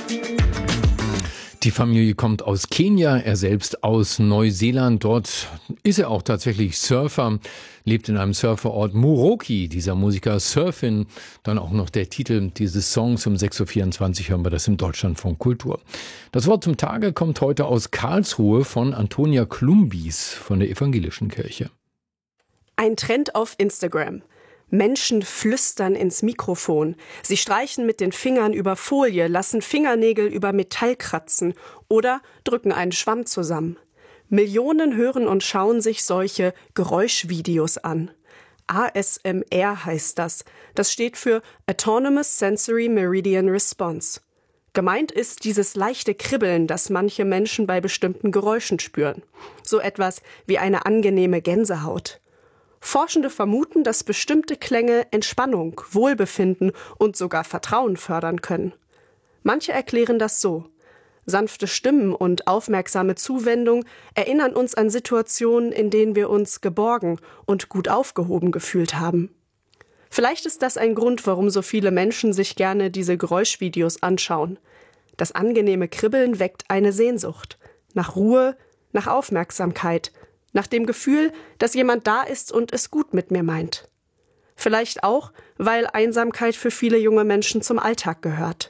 Die Familie kommt aus Kenia, er selbst aus Neuseeland. Dort ist er auch tatsächlich Surfer, lebt in einem Surferort Muroki. Dieser Musiker Surfin, dann auch noch der Titel dieses Songs. Um 6.24 Uhr hören wir das im Deutschlandfunk Kultur. Das Wort zum Tage kommt heute aus Karlsruhe von Antonia Klumbis von der Evangelischen Kirche. Ein Trend auf Instagram. Menschen flüstern ins Mikrofon. Sie streichen mit den Fingern über Folie, lassen Fingernägel über Metall kratzen oder drücken einen Schwamm zusammen. Millionen hören und schauen sich solche Geräuschvideos an. ASMR heißt das. Das steht für Autonomous Sensory Meridian Response. Gemeint ist dieses leichte Kribbeln, das manche Menschen bei bestimmten Geräuschen spüren. So etwas wie eine angenehme Gänsehaut. Forschende vermuten, dass bestimmte Klänge Entspannung, Wohlbefinden und sogar Vertrauen fördern können. Manche erklären das so: Sanfte Stimmen und aufmerksame Zuwendung erinnern uns an Situationen, in denen wir uns geborgen und gut aufgehoben gefühlt haben. Vielleicht ist das ein Grund, warum so viele Menschen sich gerne diese Geräuschvideos anschauen. Das angenehme Kribbeln weckt eine Sehnsucht nach Ruhe, nach Aufmerksamkeit, nach dem Gefühl, dass jemand da ist und es gut mit mir meint. Vielleicht auch, weil Einsamkeit für viele junge Menschen zum Alltag gehört.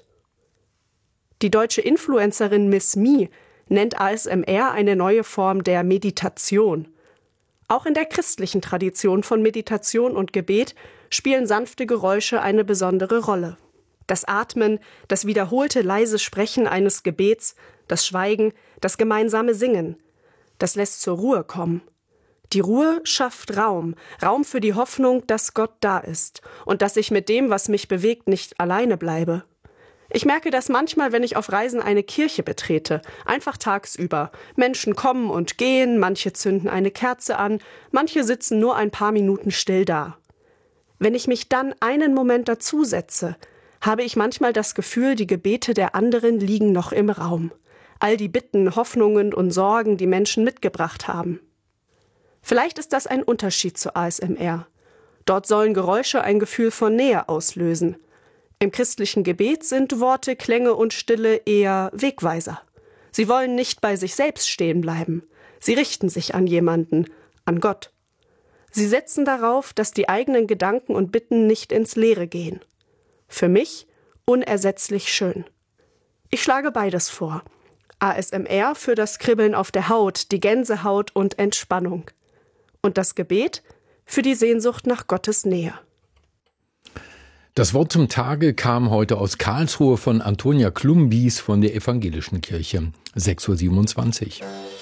Die deutsche Influencerin Miss Me nennt ASMR eine neue Form der Meditation. Auch in der christlichen Tradition von Meditation und Gebet spielen sanfte Geräusche eine besondere Rolle. Das Atmen, das wiederholte leise Sprechen eines Gebets, das Schweigen, das gemeinsame Singen. Das lässt zur Ruhe kommen. Die Ruhe schafft Raum für die Hoffnung, dass Gott da ist und dass ich mit dem, was mich bewegt, nicht alleine bleibe. Ich merke das manchmal, wenn ich auf Reisen eine Kirche betrete, einfach tagsüber. Menschen kommen und gehen, manche zünden eine Kerze an, manche sitzen nur ein paar Minuten still da. Wenn ich mich dann einen Moment dazusetze, habe ich manchmal das Gefühl, die Gebete der anderen liegen noch im Raum. All die Bitten, Hoffnungen und Sorgen, die Menschen mitgebracht haben. Vielleicht ist das ein Unterschied zu ASMR. Dort sollen Geräusche ein Gefühl von Nähe auslösen. Im christlichen Gebet sind Worte, Klänge und Stille eher Wegweiser. Sie wollen nicht bei sich selbst stehen bleiben. Sie richten sich an jemanden, an Gott. Sie setzen darauf, dass die eigenen Gedanken und Bitten nicht ins Leere gehen. Für mich unersetzlich schön. Ich schlage beides vor. ASMR für das Kribbeln auf der Haut, die Gänsehaut und Entspannung. Und das Gebet für die Sehnsucht nach Gottes Nähe. Das Wort zum Tage kam heute aus Karlsruhe von Antonia Klumbis von der Evangelischen Kirche. 6.27 Uhr.